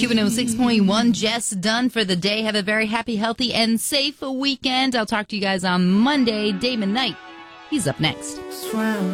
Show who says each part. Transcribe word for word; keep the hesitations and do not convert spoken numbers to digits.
Speaker 1: Q one oh six point one, Jess done for the day. Have a very happy, healthy, and safe weekend. I'll talk to you guys on Monday. Damon Knight, he's up next.
Speaker 2: Swam